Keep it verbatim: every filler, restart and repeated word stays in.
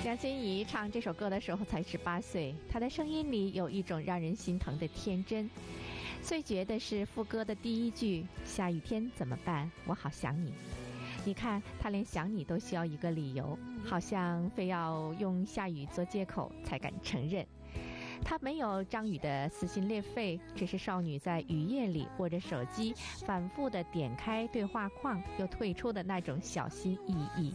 梁心颐唱这首歌的时候才十八岁，她的声音里有一种让人心疼的天真。最绝的是副歌的第一句，下雨天怎么办，我好想你。你看，他连想你都需要一个理由，好像非要用下雨做借口才敢承认。他没有张宇的撕心裂肺，只是少女在雨夜里握着手机反复的点开对话框又退出的那种小心翼翼。